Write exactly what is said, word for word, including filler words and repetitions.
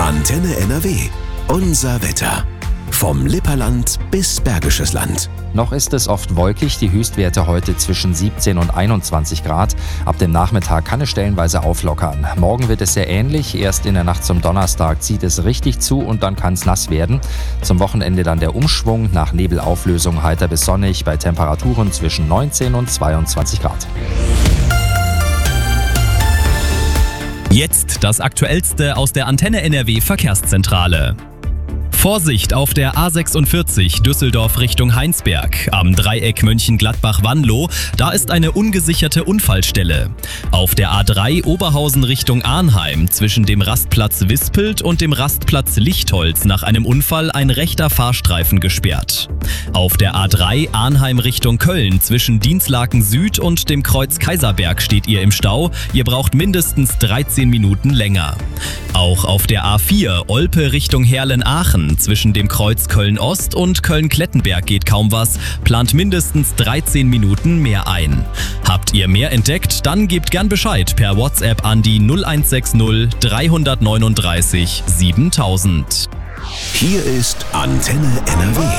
Antenne N R W. Unser Wetter. Vom Lipperland bis Bergisches Land. Noch ist es oft wolkig, die Höchstwerte heute zwischen siebzehn und einundzwanzig Grad. Ab dem Nachmittag kann es stellenweise auflockern. Morgen wird es sehr ähnlich. Erst in der Nacht zum Donnerstag zieht es richtig zu und dann kann es nass werden. Zum Wochenende dann der Umschwung, nach Nebelauflösung heiter bis sonnig bei Temperaturen zwischen neunzehn und zweiundzwanzig Grad. Jetzt das Aktuellste aus der Antenne N R W Verkehrszentrale. Vorsicht auf der A sechsundvierzig Düsseldorf Richtung Heinsberg. Am Dreieck Mönchengladbach-Wanlo, da ist eine ungesicherte Unfallstelle. Auf der A drei Oberhausen Richtung Arnheim zwischen dem Rastplatz Wispelt und dem Rastplatz Lichtholz nach einem Unfall ein rechter Fahrstreifen gesperrt. Auf der A drei Arnheim Richtung Köln zwischen Dinslaken Süd und dem Kreuz Kaiserberg steht ihr im Stau. Ihr braucht mindestens dreizehn Minuten länger. Auch auf der A vier Olpe Richtung Herlen-Aachen zwischen dem Kreuz Köln-Ost und Köln-Klettenberg geht kaum was, plant mindestens dreizehn Minuten mehr ein. Habt ihr mehr entdeckt? Dann gebt gern Bescheid per WhatsApp an die null eins sechs null drei neun drei siebentausend. Hier ist Antenne N R W.